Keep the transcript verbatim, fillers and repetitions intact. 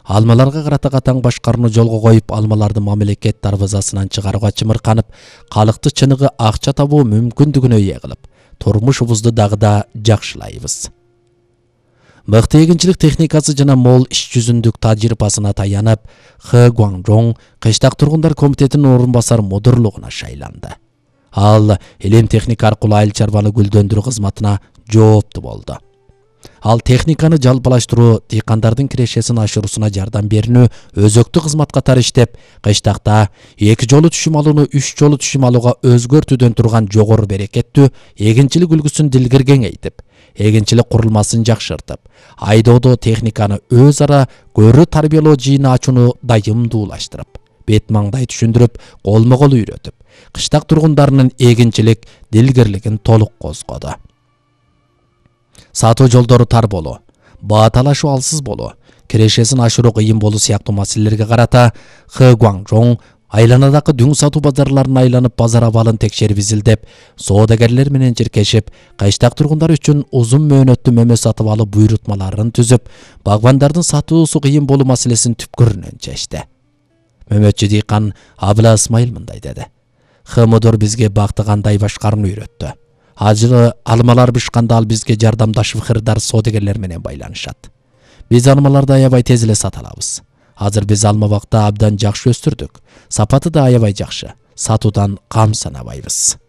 Алмаларга карата катаң башкарууну жолго коюп, алмаларды мамлекет дарбазасынан чыгарууга чымырканып, калыкты чыныгы акча табуу мүмкүндүгүнө ээ кылып, турмушубузду дагы да жакшылайбыз. Мыкты эгинчилик техникасы жана мол иш жүзүндүк тажрыйбасына таянып, Хэ Гуанжоң Кыштак тургундар комитетинин орун басар мудурлугуна шайланды. Ал илим техника аркылуу айыл чарбаны гүлдөндүрүү кызматына жооптуу болду. Ал техниканы жалпылаштыруу, дыйкандардын кирешесин ашыруусуна жардам берүүнү өзөктүү кызмат катары иштеп, кыштакта эки жолу түшүм алууну үч жолу түшүм алууга өзгөртүүдөн турган жогору берекеттүү эгинчилик үлгүсүн дилгер кеңейтип, эгинчилик курулмасын жакшыртып, айдоодо техниканы өз ара көрүү тарбиялоо жыйыны ачууну дайымдуулаштырып, бет маңдай түшүндүрүп, колмо-кол үйрөтүп, кыштак тургундарынын эгинчилик дилгерлигин толук козгоду. Сатуу жолдору тар болуу, баа талашуу алсыз болуу, кирешесин ашыруу кыйын болуу сыяктуу маселелерге карата Хэ Гуанжоң айланадагы дүң сатуу базарларын айланып, базар абалын текшерип изилдеп, соодагерлер менен чиркешип, кыштак тургундар үчүн узун мөөнөттүү мөмө сатып алуу буйрутмаларын түзүп, багбандардын сатуусу кыйын болуу маселесин түпкүрүнөн чечти. Мөмөтчү дыйкан Абыла Ысмайыл мындай деди: Хэ мудур бизге бакты кандай башкарууну үйрөттү. Ажылы алмалар бышканда ал бизге жардамдашып, кырдар соодагерлер менен байланышат. Биз алмаларды аябай тез эле сата алабыз. Азыр биз алма бакта абдан жакшы өстүрдүк. Сапаты да аябай жакшы. Сатуудан кам санабайбыз.